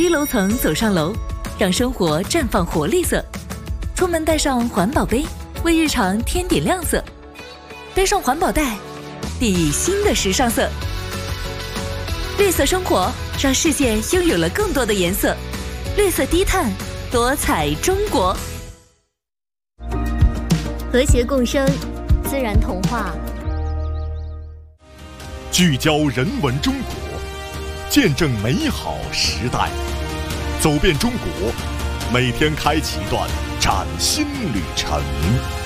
低楼层走上楼，让生活绽放活力色。出门带上环保杯，为日常添点亮色。背上环保袋，熠熠新的时尚色。绿色生活，让世界拥有了更多的颜色。绿色低碳，多彩中国。 和谐共生，自然童话。 聚焦人文中国，见证美好时代。走遍中国，每天开启一段崭新旅程。